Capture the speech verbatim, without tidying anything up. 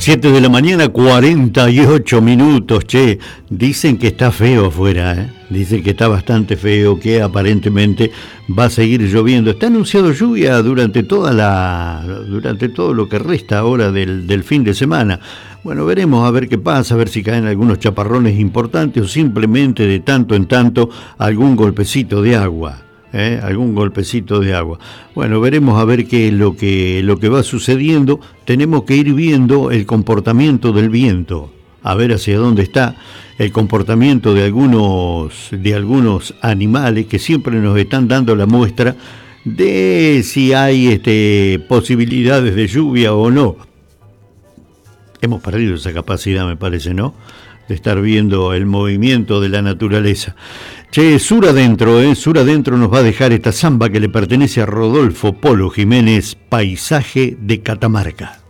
siete de la mañana, cuarenta y ocho minutos, che. Dicen que está feo afuera, ¿eh? Dicen que está bastante feo, que aparentemente va a seguir lloviendo. Está anunciado lluvia durante toda la, durante todo lo que resta ahora del, del fin de semana. Bueno, veremos a ver qué pasa, a ver si caen algunos chaparrones importantes o simplemente de tanto en tanto algún golpecito de agua. ¿Eh? Algún golpecito de agua. Bueno, veremos a ver qué es lo que, lo que va sucediendo. Tenemos que ir viendo el comportamiento del viento, a ver hacia dónde está el comportamiento de algunos, de algunos animales que siempre nos están dando la muestra de si hay este, posibilidades de lluvia o no. Hemos perdido esa capacidad, me parece, ¿no?, de estar viendo el movimiento de la naturaleza. Che, Sur Adentro, ¿eh? Sur Adentro nos va a dejar esta samba que le pertenece a Rodolfo Polo Jiménez, Paisaje de Catamarca.